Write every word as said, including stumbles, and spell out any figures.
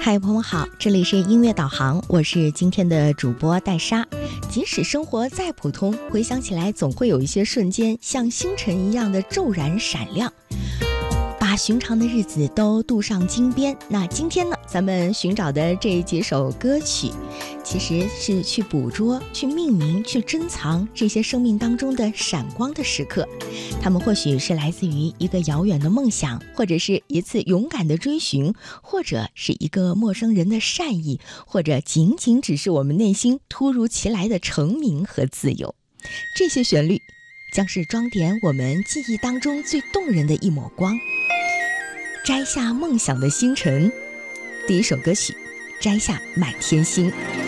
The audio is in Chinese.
嗨，朋友们好，这里是音乐导航，我是今天的主播戴莎。即使生活再普通，回想起来总会有一些瞬间像星辰一样的骤然闪亮，把寻常的日子都镀上金边。那今天呢，咱们寻找的这几首歌曲其实是去捕捉、去命名、去珍藏这些生命当中的闪光的时刻。它们或许是来自于一个遥远的梦想，或者是一次勇敢的追寻，或者是一个陌生人的善意，或者仅仅只是我们内心突如其来的成名和自由。这些旋律将是装点我们记忆当中最动人的一抹光。摘下梦想的星辰，第一首歌曲，摘下满天星。